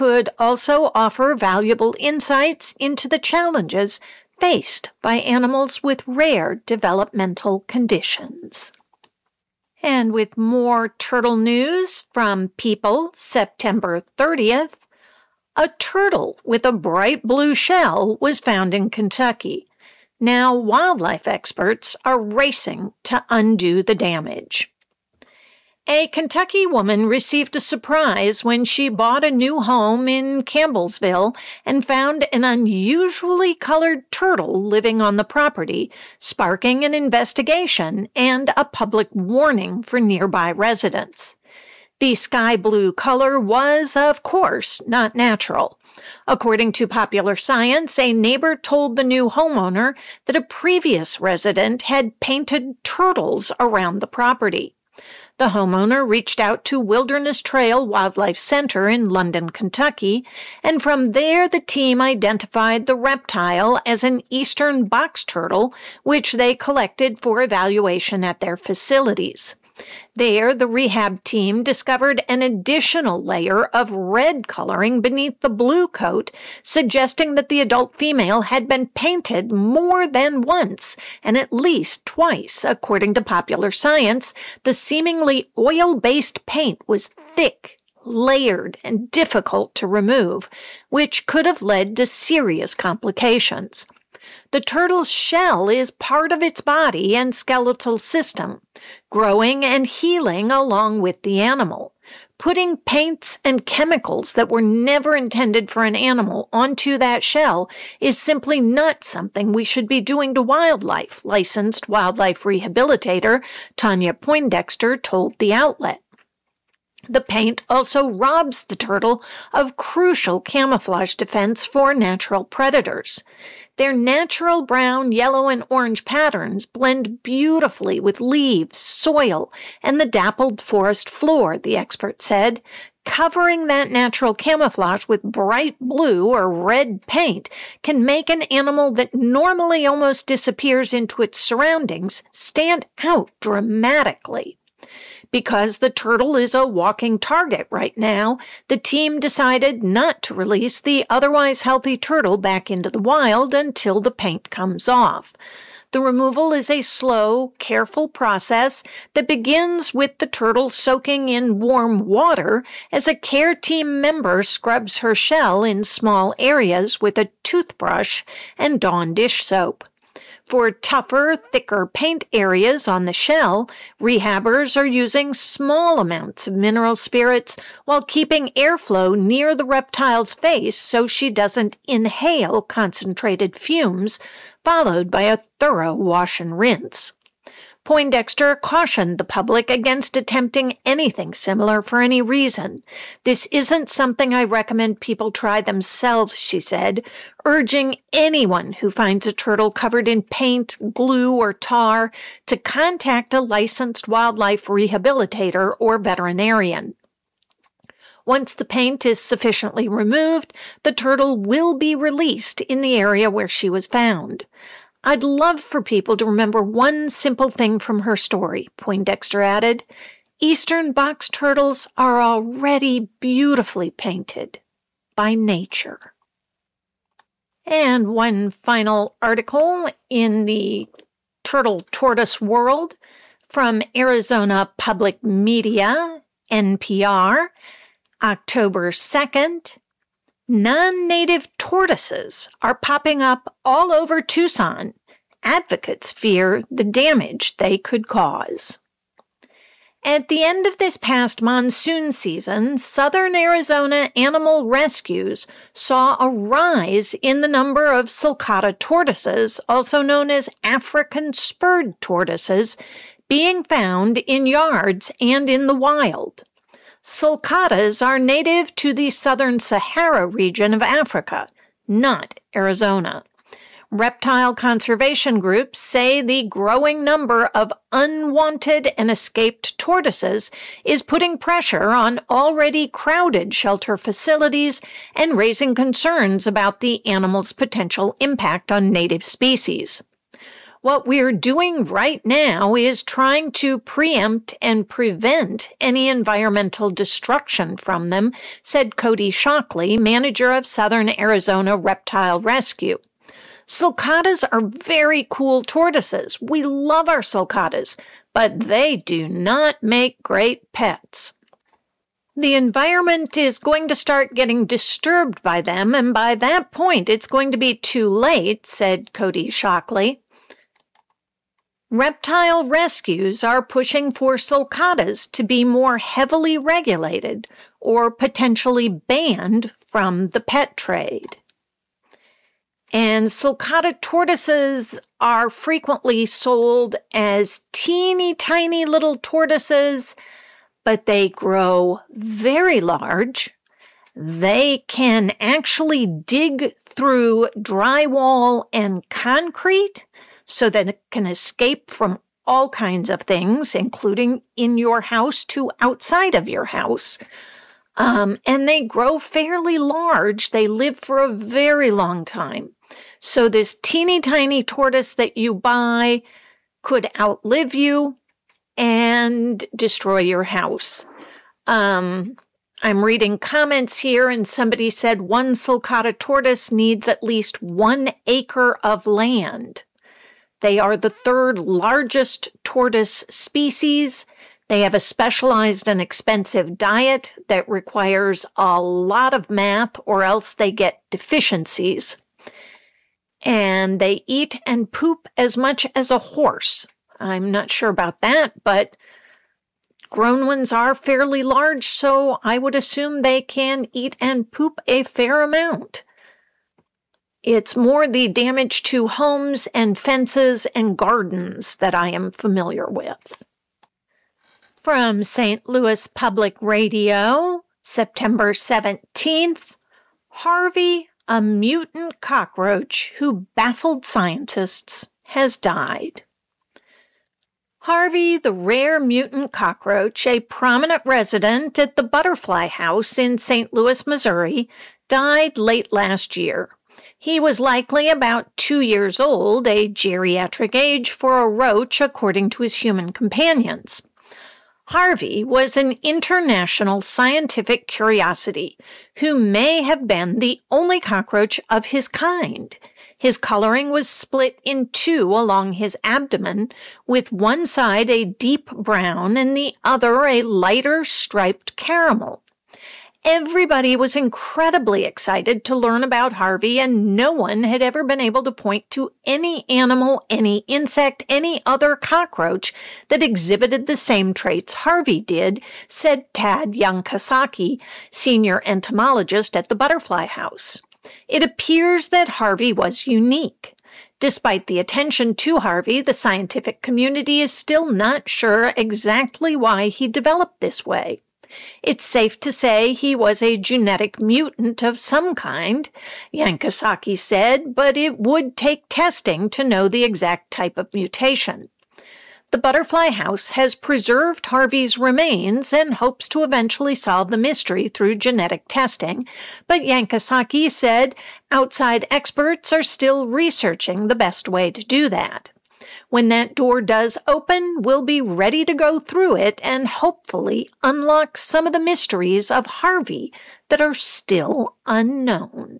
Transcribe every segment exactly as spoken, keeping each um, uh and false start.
could also offer valuable insights into the challenges faced by animals with rare developmental conditions. And with more turtle news from People, September thirtieth, a turtle with a bright blue shell was found in Kentucky. Now wildlife experts are racing to undo the damage. A Kentucky woman received a surprise when she bought a new home in Campbellsville and found an unusually colored turtle living on the property, sparking an investigation and a public warning for nearby residents. The sky blue color was, of course, not natural. According to Popular Science, a neighbor told the new homeowner that a previous resident had painted turtles around the property. The homeowner reached out to Wilderness Trail Wildlife Center in London, Kentucky, and from there the team identified the reptile as an eastern box turtle, which they collected for evaluation at their facilities. There, the rehab team discovered an additional layer of red coloring beneath the blue coat, suggesting that the adult female had been painted more than once, and at least twice. According to Popular Science, the seemingly oil-based paint was thick, layered, and difficult to remove, which could have led to serious complications. The turtle's shell is part of its body and skeletal system, growing and healing along with the animal. Putting paints and chemicals that were never intended for an animal onto that shell is simply not something we should be doing to wildlife, licensed wildlife rehabilitator Tanya Poindexter told the outlet. The paint also robs the turtle of crucial camouflage defense for natural predators. Their natural brown, yellow, and orange patterns blend beautifully with leaves, soil, and the dappled forest floor, the expert said. Covering that natural camouflage with bright blue or red paint can make an animal that normally almost disappears into its surroundings stand out dramatically. Because the turtle is a walking target right now, the team decided not to release the otherwise healthy turtle back into the wild until the paint comes off. The removal is a slow, careful process that begins with the turtle soaking in warm water as a care team member scrubs her shell in small areas with a toothbrush and Dawn dish soap. For tougher, thicker paint areas on the shell, rehabbers are using small amounts of mineral spirits while keeping airflow near the reptile's face so she doesn't inhale concentrated fumes, followed by a thorough wash and rinse. Poindexter cautioned the public against attempting anything similar for any reason. This isn't something I recommend people try themselves, she said, urging anyone who finds a turtle covered in paint, glue, or tar to contact a licensed wildlife rehabilitator or veterinarian. Once the paint is sufficiently removed, the turtle will be released in the area where she was found. I'd love for people to remember one simple thing from her story, Poindexter added. Eastern box turtles are already beautifully painted by nature. And one final article in the turtle tortoise world from Arizona Public Media, N P R, October second. Non-native tortoises are popping up all over Tucson. Advocates fear the damage they could cause. At the end of this past monsoon season, southern Arizona animal rescues saw a rise in the number of sulcata tortoises, also known as African spurred tortoises, being found in yards and in the wild. Sulcatas are native to the southern Sahara region of Africa, not Arizona. Reptile conservation groups say the growing number of unwanted and escaped tortoises is putting pressure on already crowded shelter facilities and raising concerns about the animal's potential impact on native species. What we're doing right now is trying to preempt and prevent any environmental destruction from them, said Cody Shockley, manager of Southern Arizona Reptile Rescue. Sulcatas are very cool tortoises. We love our sulcatas, but they do not make great pets. The environment is going to start getting disturbed by them, and by that point it's going to be too late, said Cody Shockley. Reptile rescues are pushing for sulcatas to be more heavily regulated or potentially banned from the pet trade. And sulcata tortoises are frequently sold as teeny tiny little tortoises, but they grow very large. They can actually dig through drywall and concrete so that it can escape from all kinds of things, including in your house to outside of your house. Um, and they grow fairly large. They live for a very long time. So this teeny tiny tortoise that you buy could outlive you and destroy your house. Um, I'm reading comments here, and somebody said one sulcata tortoise needs at least one acre of land. They are the third largest tortoise species. They have a specialized and expensive diet that requires a lot of math, or else they get deficiencies. And they eat and poop as much as a horse. I'm not sure about that, but grown ones are fairly large, so I would assume they can eat and poop a fair amount. It's more the damage to homes and fences and gardens that I am familiar with. From Saint Louis Public Radio, September seventeenth, Harvey, a mutant cockroach who baffled scientists, has died. Harvey, the rare mutant cockroach, a prominent resident at the Butterfly House in Saint Louis, Missouri, died late last year. He was likely about two years old, a geriatric age for a roach according to his human companions. Harvey was an international scientific curiosity who may have been the only cockroach of his kind. His coloring was split in two along his abdomen, with one side a deep brown and the other a lighter striped caramel. Everybody was incredibly excited to learn about Harvey, and no one had ever been able to point to any animal, any insect, any other cockroach that exhibited the same traits Harvey did, said Tad Yankasaki, senior entomologist at the Butterfly House. It appears that Harvey was unique. Despite the attention to Harvey, the scientific community is still not sure exactly why he developed this way. It's safe to say he was a genetic mutant of some kind, Yankasaki said, but it would take testing to know the exact type of mutation. The Butterfly House has preserved Harvey's remains and hopes to eventually solve the mystery through genetic testing, but Yankasaki said outside experts are still researching the best way to do that. When that door does open, we'll be ready to go through it and hopefully unlock some of the mysteries of Harvey that are still unknown.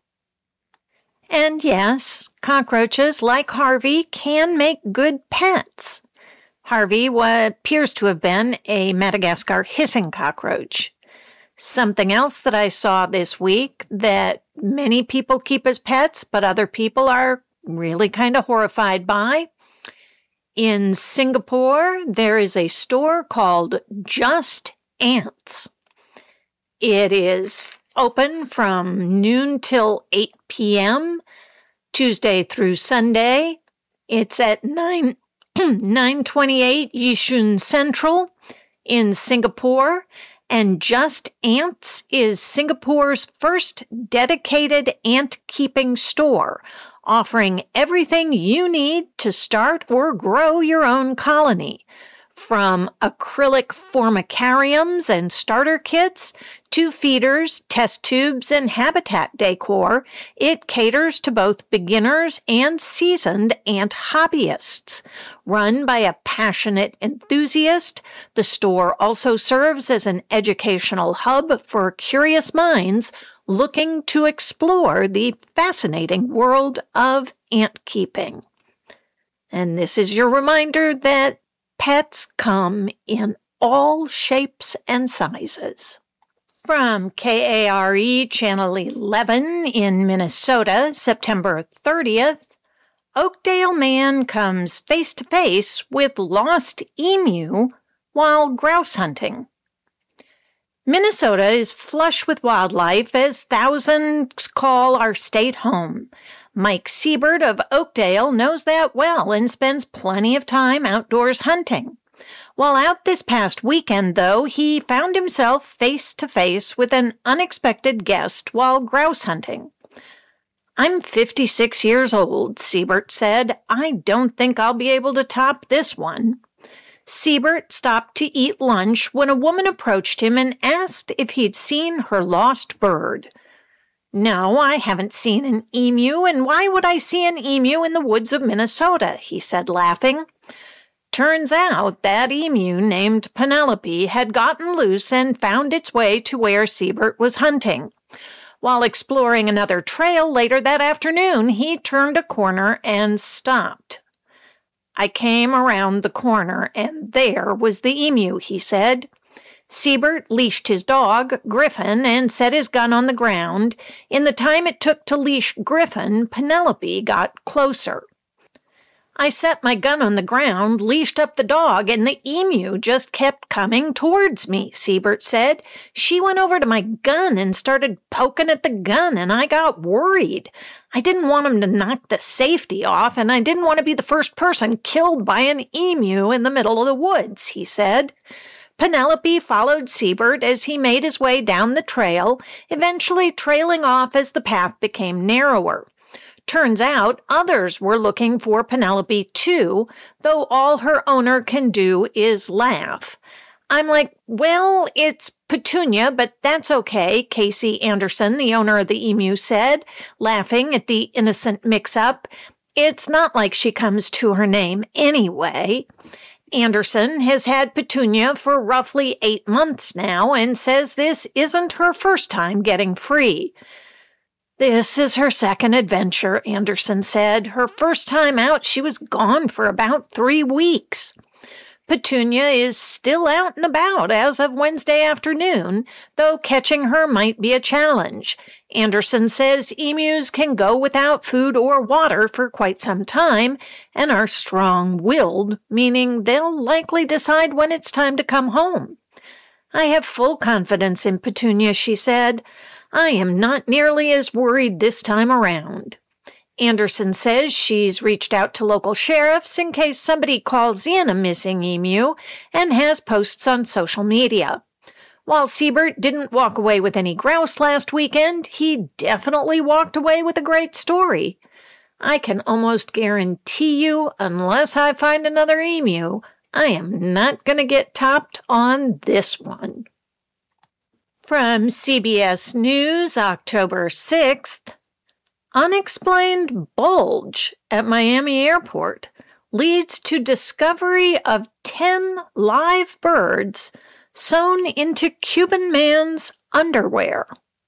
And yes, cockroaches like Harvey can make good pets. Harvey appears to have been a Madagascar hissing cockroach. Something else that I saw this week that many people keep as pets, but other people are really kind of horrified by. In Singapore, there is a store called Just Ants. It is open from noon till eight p.m., Tuesday through Sunday. It's at nine twenty-eight Yishun Central in Singapore, and Just Ants is Singapore's first dedicated ant-keeping store, offering everything you need to start or grow your own colony, From acrylic formicariums and starter kits to feeders, test tubes, and habitat decor, it caters to both beginners and seasoned ant hobbyists. Run by a passionate enthusiast, the store also serves as an educational hub for curious minds looking to explore the fascinating world of ant keeping. And this is your reminder that pets come in all shapes and sizes. From K A R E Channel eleven in Minnesota, September thirtieth, Oakdale man comes face-to-face with lost emu while grouse hunting. Minnesota is flush with wildlife as thousands call our state home. Mike Siebert of Oakdale knows that well and spends plenty of time outdoors hunting. While out this past weekend, though, he found himself face-to-face with an unexpected guest while grouse hunting. "I'm fifty-six years old," Siebert said. "I don't think I'll be able to top this one." Siebert stopped to eat lunch when a woman approached him and asked if he'd seen her lost bird. "No, I haven't seen an emu, and why would I see an emu in the woods of Minnesota?" he said, laughing. Turns out that emu, named Penelope, had gotten loose and found its way to where Siebert was hunting. While exploring another trail later that afternoon, he turned a corner and stopped. "I came around the corner, and there was the emu," he said. Siebert leashed his dog, Griffin, and set his gun on the ground. In the time it took to leash Griffin, Penelope got closer. "I set my gun on the ground, leashed up the dog, and the emu just kept coming towards me," Siebert said. "She went over to my gun and started poking at the gun, and I got worried. I didn't want him to knock the safety off, and I didn't want to be the first person killed by an emu in the middle of the woods," he said. Penelope followed Siebert as he made his way down the trail, eventually trailing off as the path became narrower. Turns out others were looking for Penelope too, though all her owner can do is laugh. "I'm like, well, it's Petunia, but that's okay," Casey Anderson, the owner of the emu, said, laughing at the innocent mix-up. "It's not like she comes to her name anyway." Anderson has had Petunia for roughly eight months now and says this isn't her first time getting free. "This is her second adventure," Anderson said. "Her first time out, she was gone for about three weeks. Petunia is still out and about as of Wednesday afternoon, though catching her might be a challenge. Anderson says emus can go without food or water for quite some time and are strong-willed, meaning they'll likely decide when it's time to come home. "I have full confidence in Petunia," she said. "I am not nearly as worried this time around." Anderson says she's reached out to local sheriffs in case somebody calls in a missing emu and has posts on social media. While Siebert didn't walk away with any grouse last weekend, he definitely walked away with a great story. "I can almost guarantee you, unless I find another emu, I am not going to get topped on this one." From C B S News, October sixth, unexplained bulge at Miami Airport leads to discovery of ten live birds sewn into Cuban man's underwear.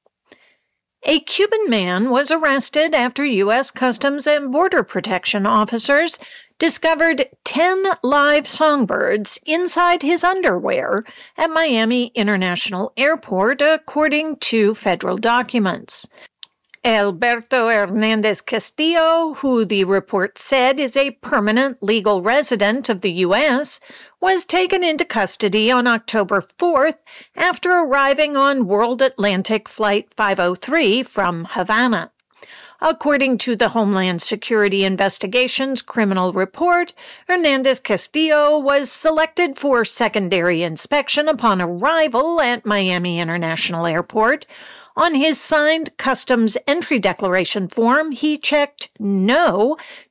A Cuban man was arrested after U S Customs and Border Protection officers discovered ten live songbirds inside his underwear at Miami International Airport, according to federal documents. Alberto Hernandez Castillo, who the report said is a permanent legal resident of the U S, was taken into custody on October fourth after arriving on World Atlantic Flight five oh three from Havana. According to the Homeland Security Investigations criminal report, Hernandez Castillo was selected for secondary inspection upon arrival at Miami International Airport. On his signed customs entry declaration form, he checked no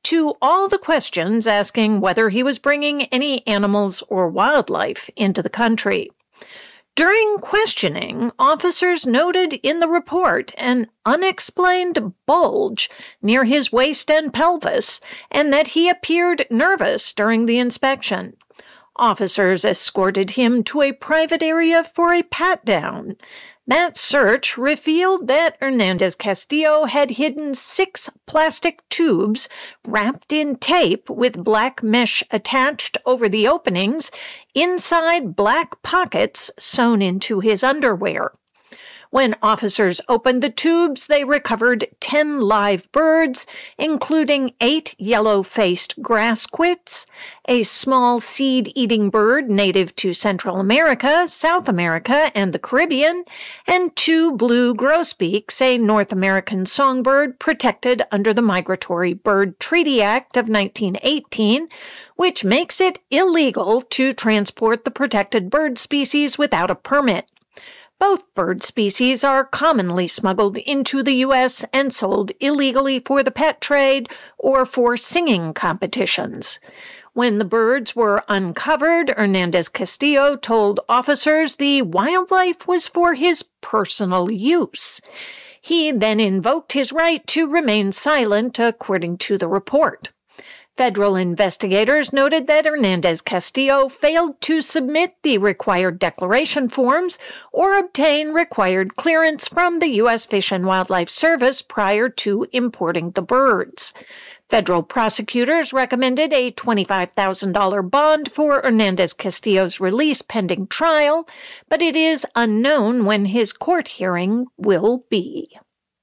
to all the questions asking whether he was bringing any animals or wildlife into the country. During questioning, officers noted in the report an unexplained bulge near his waist and pelvis, and that he appeared nervous during the inspection. Officers escorted him to a private area for a pat-down. That search revealed that Hernandez Castillo had hidden six plastic tubes wrapped in tape with black mesh attached over the openings inside black pockets sewn into his underwear. When officers opened the tubes, they recovered ten live birds, including eight yellow-faced grass quits, a small seed-eating bird native to Central America, South America, and the Caribbean, and two blue grosbeaks, a North American songbird protected under the Migratory Bird Treaty Act of nineteen eighteen, which makes it illegal to transport the protected bird species without a permit. Both bird species are commonly smuggled into the U S and sold illegally for the pet trade or for singing competitions. When the birds were uncovered, Hernandez Castillo told officers the wildlife was for his personal use. He then invoked his right to remain silent, according to the report. Federal investigators noted that Hernandez Castillo failed to submit the required declaration forms or obtain required clearance from the U S Fish and Wildlife Service prior to importing the birds. Federal prosecutors recommended a twenty-five thousand dollars bond for Hernandez Castillo's release pending trial, but it is unknown when his court hearing will be.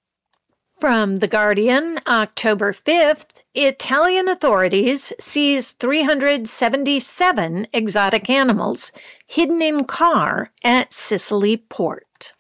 From The Guardian, October fifth, Italian authorities seized three hundred seventy-seven exotic animals hidden in car at Sicily port.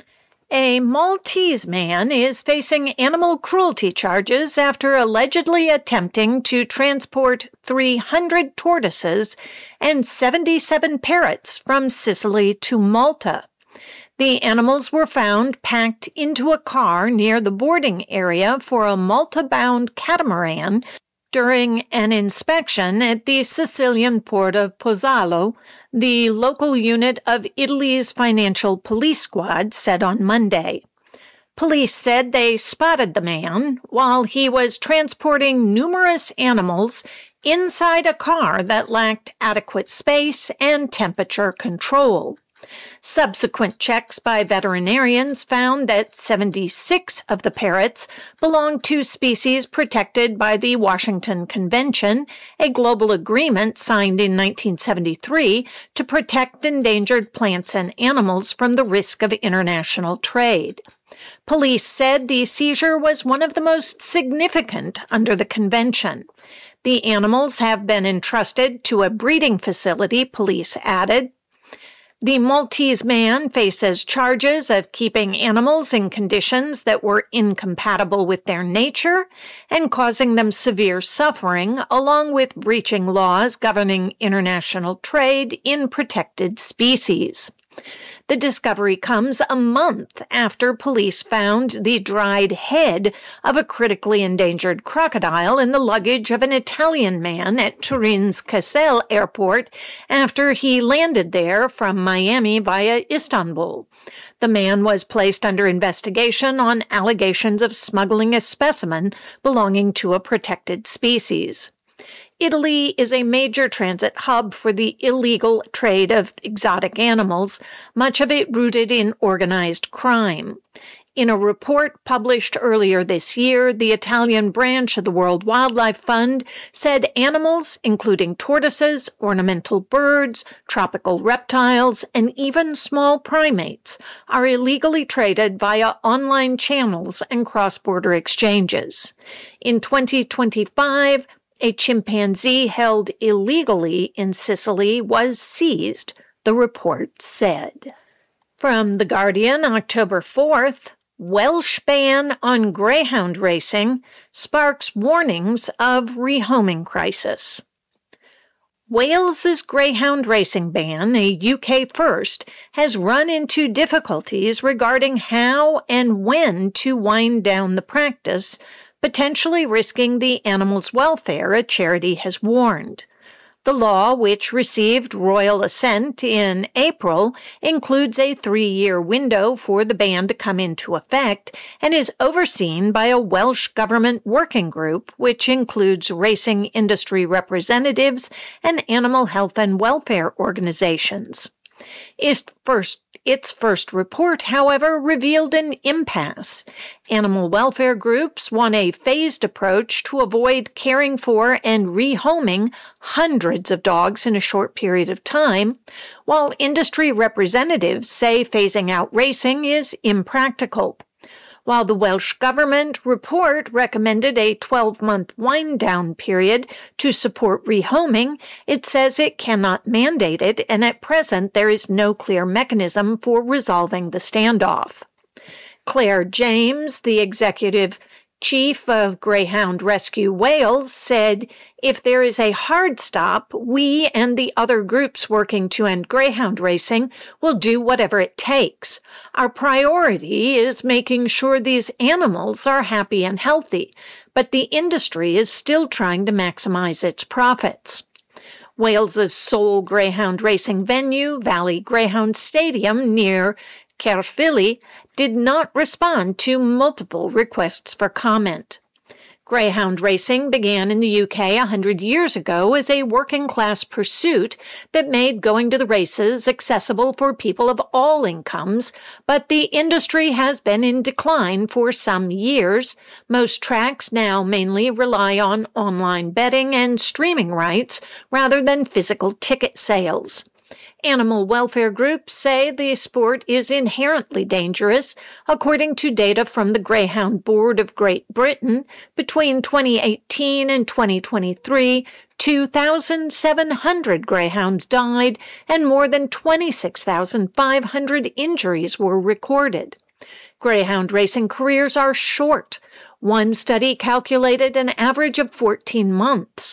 A Maltese man is facing animal cruelty charges after allegedly attempting to transport three hundred tortoises and seventy-seven parrots from Sicily to Malta. The animals were found packed into a car near the boarding area for a Malta-bound catamaran during an inspection at the Sicilian port of Pozzallo, the local unit of Italy's Financial Police Squad said on Monday. Police said they spotted the man while he was transporting numerous animals inside a car that lacked adequate space and temperature control. Subsequent checks by veterinarians found that seventy-six of the parrots belonged to species protected by the Washington Convention, a global agreement signed in nineteen seventy-three to protect endangered plants and animals from the risk of international trade. Police said the seizure was one of the most significant under the convention. The animals have been entrusted to a breeding facility, police added. The Maltese man faces charges of keeping animals in conditions that were incompatible with their nature and causing them severe suffering, along with breaching laws governing international trade in protected species. The discovery comes a month after police found the dried head of a critically endangered crocodile in the luggage of an Italian man at Turin's Caselle airport after he landed there from Miami via Istanbul. The man was placed under investigation on allegations of smuggling a specimen belonging to a protected species. Italy is a major transit hub for the illegal trade of exotic animals, much of it rooted in organized crime. In a report published earlier this year, the Italian branch of the World Wildlife Fund said animals, including tortoises, ornamental birds, tropical reptiles, and even small primates, are illegally traded via online channels and cross-border exchanges. In twenty twenty-five, a chimpanzee held illegally in Sicily was seized, the report said. From The Guardian, October fourth, Welsh ban on greyhound racing sparks warnings of rehoming crisis. Wales's greyhound racing ban, a U K first, has run into difficulties regarding how and when to wind down the practice potentially risking the animals' welfare, a charity has warned. The law, which received royal assent in April, includes a three-year window for the ban to come into effect and is overseen by a Welsh government working group, which includes racing industry representatives and animal health and welfare organizations. Its first, its first report, however, revealed an impasse. Animal welfare groups want a phased approach to avoid caring for and rehoming hundreds of dogs in a short period of time, while industry representatives say phasing out racing is impractical. While the Welsh Government report recommended a twelve-month wind-down period to support rehoming, it says it cannot mandate it, and at present there is no clear mechanism for resolving the standoff. Claire James, the executive chief of Greyhound Rescue Wales, said, "If there is a hard stop, we and the other groups working to end greyhound racing will do whatever it takes. Our priority is making sure these animals are happy and healthy, but the industry is still trying to maximize its profits." Wales's sole greyhound racing venue, Valley Greyhound Stadium near Caerphilly, did not respond to multiple requests for comment. Greyhound racing began in the U K a hundred years ago as a working-class pursuit that made going to the races accessible for people of all incomes, but the industry has been in decline for some years. Most tracks now mainly rely on online betting and streaming rights rather than physical ticket sales. Animal welfare groups say the sport is inherently dangerous. According to data from the Greyhound Board of Great Britain, between twenty eighteen and twenty twenty-three, two thousand seven hundred greyhounds died and more than twenty-six thousand five hundred injuries were recorded. Greyhound racing careers are short. One study calculated an average of fourteen months.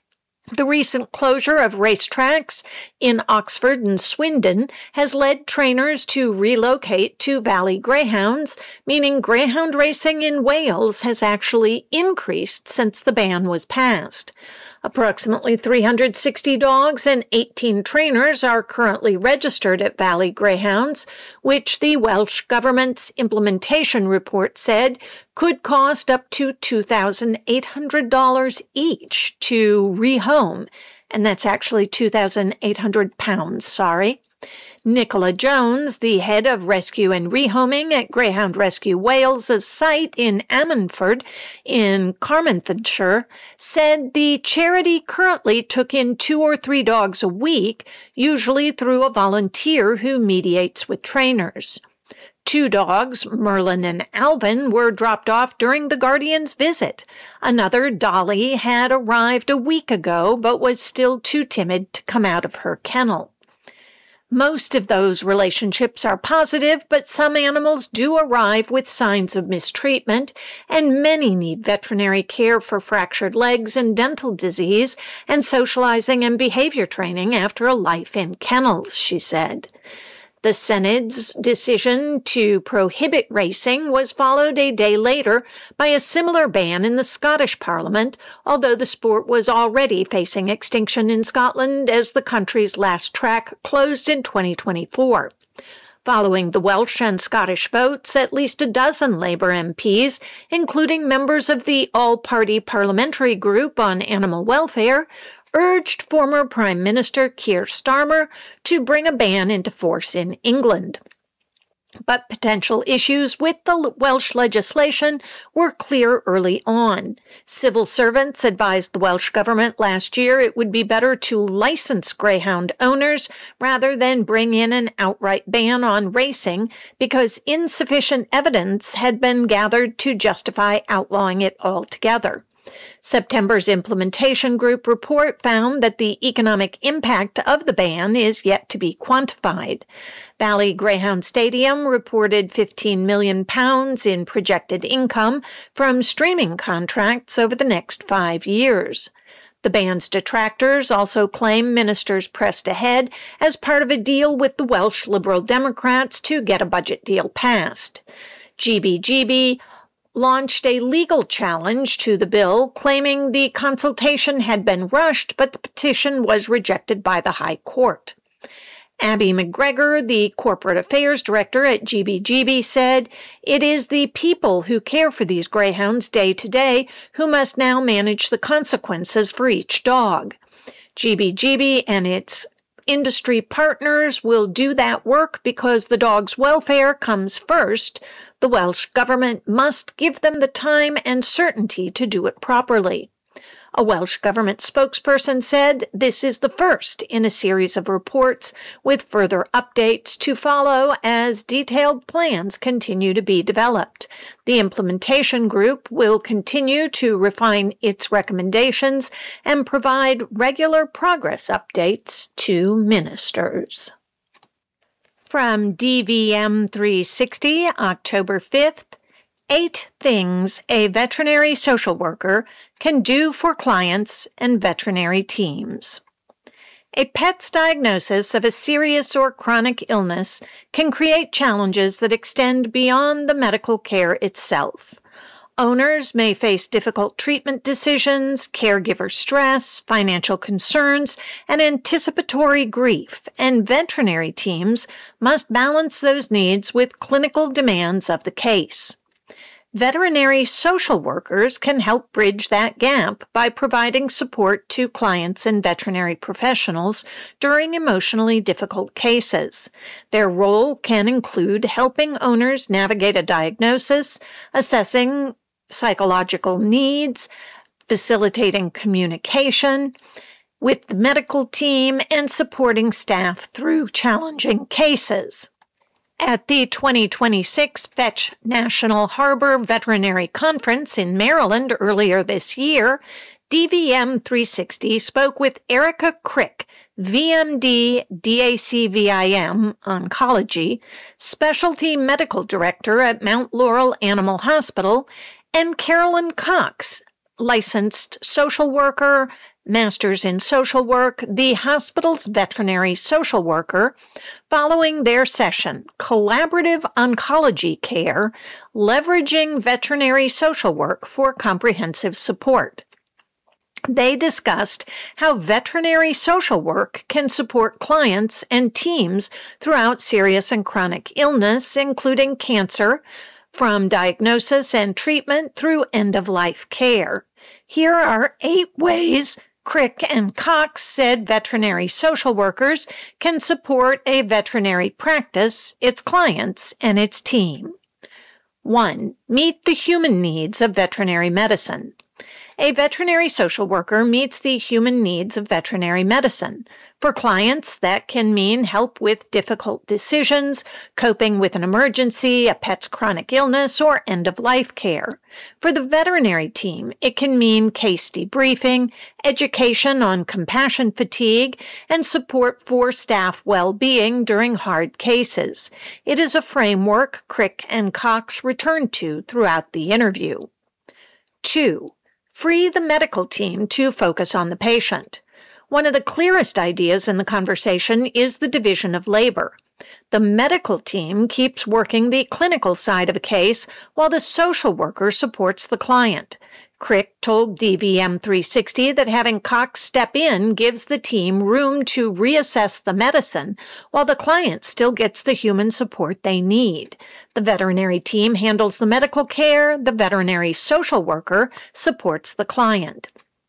The recent closure of racetracks in Oxford and Swindon has led trainers to relocate to Valley Greyhounds, meaning greyhound racing in Wales has actually increased since the ban was passed. Approximately three hundred sixty dogs and eighteen trainers are currently registered at Valley Greyhounds, which the Welsh Government's implementation report said could cost up to two thousand eight hundred dollars each to rehome, and that's actually two thousand eight hundred pounds, sorry. Nicola Jones, the head of rescue and rehoming at Greyhound Rescue Wales' site in Ammanford in Carmarthenshire, said the charity currently took in two or three dogs a week, usually through a volunteer who mediates with trainers. Two dogs, Merlin and Alvin, were dropped off during the Guardian's visit. Another, Dolly, had arrived a week ago but was still too timid to come out of her kennel. Most of those relationships are positive, but some animals do arrive with signs of mistreatment, and many need veterinary care for fractured legs and dental disease and socializing and behavior training after a life in kennels, she said. The Synods' decision to prohibit racing was followed a day later by a similar ban in the Scottish Parliament, although the sport was already facing extinction in Scotland as the country's last track closed in twenty twenty-four. Following the Welsh and Scottish votes, at least a dozen Labour M Ps, including members of the All-Party Parliamentary Group on Animal Welfare, urged former Prime Minister Keir Starmer to bring a ban into force in England. But potential issues with the Welsh legislation were clear early on. Civil servants advised the Welsh government last year it would be better to license greyhound owners rather than bring in an outright ban on racing because insufficient evidence had been gathered to justify outlawing it altogether. September's implementation group report found that the economic impact of the ban is yet to be quantified. Valley Greyhound Stadium reported fifteen million pounds in projected income from streaming contracts over the next five years. The ban's detractors also claim ministers pressed ahead as part of a deal with the Welsh Liberal Democrats to get a budget deal passed. G B G B launched a legal challenge to the bill, claiming the consultation had been rushed, but the petition was rejected by the High Court. Abby McGregor, the corporate affairs director at G B G B, said, "It is the people who care for these greyhounds day to day who must now manage the consequences for each dog. G B G B and its industry partners will do that work because the dog's welfare comes first. The Welsh government must give them the time and certainty to do it properly." A Welsh government spokesperson said this is the first in a series of reports, with further updates to follow as detailed plans continue to be developed. The implementation group will continue to refine its recommendations and provide regular progress updates to ministers. From D V M three sixty, October fifth, Eight things a veterinary social worker can do for clients and veterinary teams. A pet's diagnosis of a serious or chronic illness can create challenges that extend beyond the medical care itself. Owners may face difficult treatment decisions, caregiver stress, financial concerns, and anticipatory grief, and veterinary teams must balance those needs with clinical demands of the case. Veterinary social workers can help bridge that gap by providing support to clients and veterinary professionals during emotionally difficult cases. Their role can include helping owners navigate a diagnosis, assessing psychological needs, facilitating communication with the medical team, and supporting staff through challenging cases. At the twenty twenty-six Fetch National Harbor Veterinary Conference in Maryland earlier this year, D V M three sixty spoke with Erica Crick, V M D, D A C V I M, Oncology, Specialty Medical Director at Mount Laurel Animal Hospital, and Carolyn Cox, licensed social worker, Masters in Social Work, the hospital's veterinary social worker, following their session, Collaborative Oncology Care, Leveraging Veterinary Social Work for Comprehensive Support. They discussed how veterinary social work can support clients and teams throughout serious and chronic illness, including cancer, from diagnosis and treatment through end-of-life care. Here are eight ways Crick and Cox said veterinary social workers can support a veterinary practice, its clients, and its team. One, meet the human needs of veterinary medicine. A veterinary social worker meets the human needs of veterinary medicine. For clients, that can mean help with difficult decisions, coping with an emergency, a pet's chronic illness, or end-of-life care. For the veterinary team, it can mean case debriefing, education on compassion fatigue, and support for staff well-being during hard cases. It is a framework Crick and Cox returned to throughout the interview. Two, free the medical team to focus on the patient. One of the clearest ideas in the conversation is the division of labor. The medical team keeps working the clinical side of a case while the social worker supports the client. Crick told D V M three sixty that having Cox step in gives the team room to reassess the medicine while the client still gets the human support they need. The veterinary team handles the medical care, the veterinary social worker supports the client.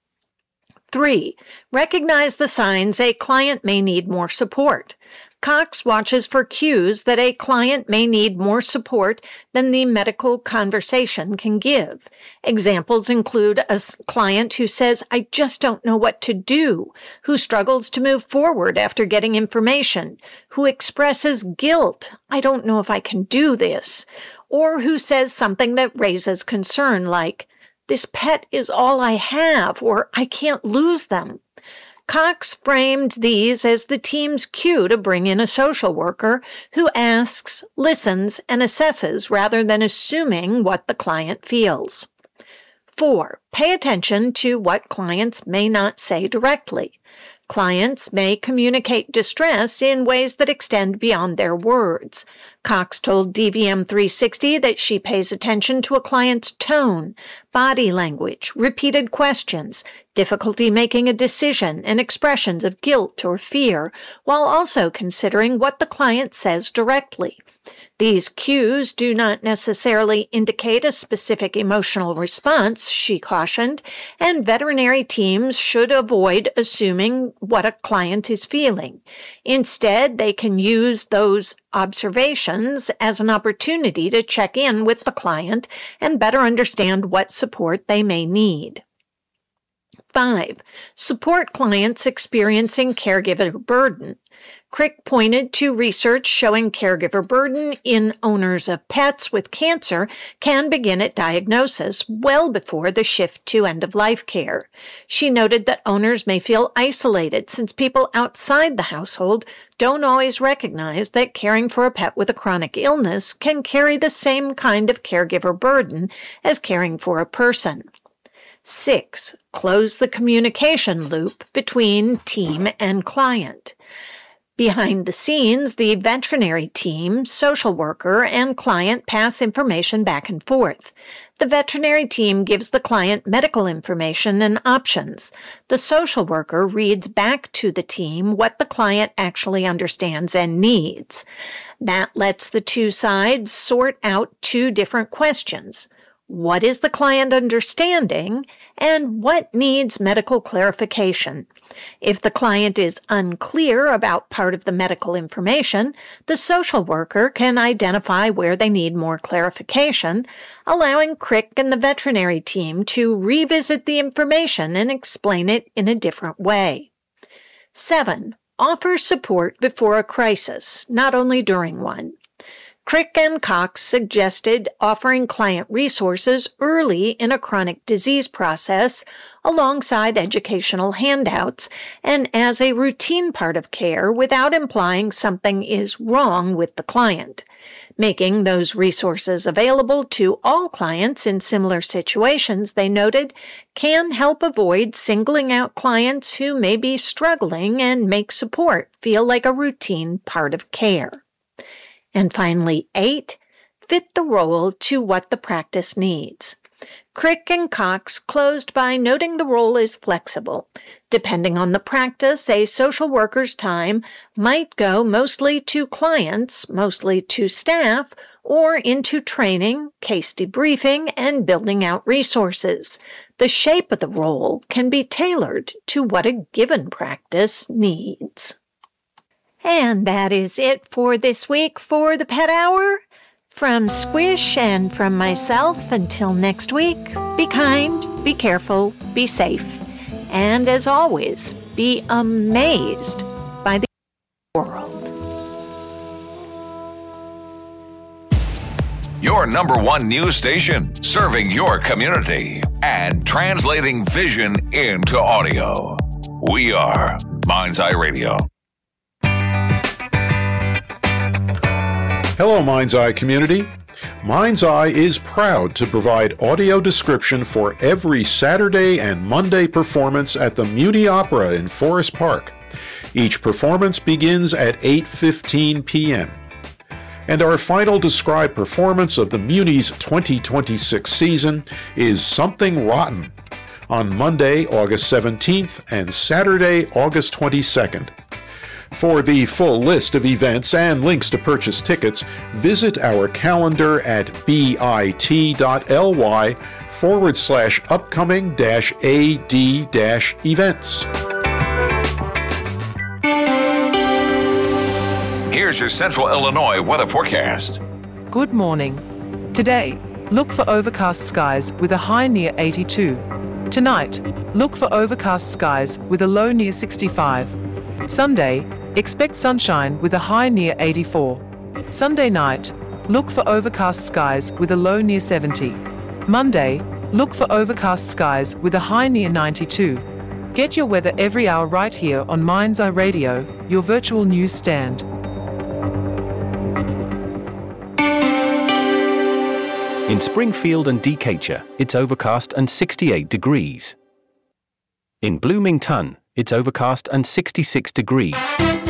Three, recognize the signs a client may need more support. Cox watches for cues that a client may need more support than the medical conversation can give. Examples include a client who says, "I just don't know what to do," who struggles to move forward after getting information, who expresses guilt, "I don't know if I can do this," or who says something that raises concern like, "This pet is all I have," or "I can't lose them." Cox framed these as the team's cue to bring in a social worker who asks, listens, and assesses rather than assuming what the client feels. Four, pay attention to what clients may not say directly. Clients may communicate distress in ways that extend beyond their words. Cox told D V M three sixty that she pays attention to a client's tone, body language, repeated questions, difficulty making a decision, and expressions of guilt or fear, while also considering what the client says directly. These cues do not necessarily indicate a specific emotional response, she cautioned, and veterinary teams should avoid assuming what a client is feeling. Instead, they can use those observations as an opportunity to check in with the client and better understand what support they may need. Five, support clients experiencing caregiver burden. Crick pointed to research showing caregiver burden in owners of pets with cancer can begin at diagnosis well before the shift to end-of-life care. She noted that owners may feel isolated since people outside the household don't always recognize that caring for a pet with a chronic illness can carry the same kind of caregiver burden as caring for a person. Six, close the communication loop between team and client. Behind the scenes, the veterinary team, social worker, and client pass information back and forth. The veterinary team gives the client medical information and options. The social worker reads back to the team what the client actually understands and needs. That lets the two sides sort out two different questions. What is the client understanding, and what needs medical clarification? If the client is unclear about part of the medical information, the social worker can identify where they need more clarification, allowing Crick and the veterinary team to revisit the information and explain it in a different way. Seven, offer support before a crisis, not only during one. Crick and Cox suggested offering client resources early in a chronic disease process alongside educational handouts and as a routine part of care without implying something is wrong with the client. Making those resources available to all clients in similar situations, they noted, can help avoid singling out clients who may be struggling and make support feel like a routine part of care. And finally, eight, fit the role to what the practice needs. Crick and Cox closed by noting the role is flexible. Depending on the practice, a social worker's time might go mostly to clients, mostly to staff, or into training, case debriefing, and building out resources. The shape of the role can be tailored to what a given practice needs. And that is it for this week for the Pet Hour. From Squish and from myself, until next week, be kind, be careful, be safe, and as always, be amazed by the world. Your number one news station, serving your community and translating vision into audio. We are Mind's Eye Radio. Hello, Mind's Eye community. Mind's Eye is proud to provide audio description for every Saturday and Monday performance at the Muni Opera in Forest Park. Each performance begins at eight fifteen p.m. And our final described performance of the Muni's twenty twenty-six season is Something Rotten on Monday, August seventeenth and Saturday, August twenty-second. For the full list of events and links to purchase tickets, visit our calendar at bit.ly forward slash upcoming dash AD dash events. Here's your Central Illinois weather forecast. Good morning. Today, look for overcast skies with a high near eighty-two. Tonight, look for overcast skies with a low near sixty-five. Sunday, expect sunshine with a high near eighty-four. Sunday night, look for overcast skies with a low near seventy. Monday, look for overcast skies with a high near ninety-two. Get your weather every hour right here on Mind's Eye Radio, your virtual news stand. In Springfield and Decatur, it's overcast and sixty-eight degrees. In Bloomington, it's overcast and sixty-six degrees.